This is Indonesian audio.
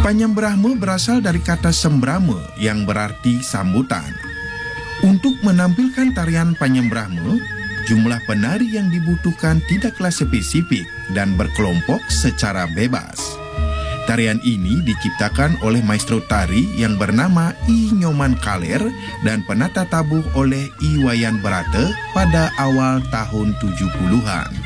Panyembrahme berasal dari kata sembrame yang berarti sambutan. Untuk menampilkan tarian panyembrahme, jumlah penari yang dibutuhkan tidaklah spesifik dan berkelompok secara bebas. Tarian ini diciptakan oleh maestro tari yang bernama I Nyoman Kaler dan penata tabuh oleh I Wayan Berate pada awal tahun 70-an.